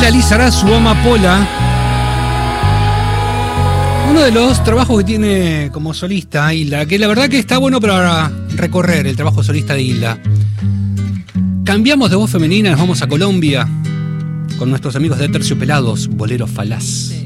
Hilda Lizarazu, Amapola. Uno de los trabajos que tiene como solista Hilda, que la verdad que está bueno para recorrer el trabajo solista de Hilda. Cambiamos de voz femenina, nos vamos a Colombia con nuestros amigos de Terciopelados, Bolero Falaz.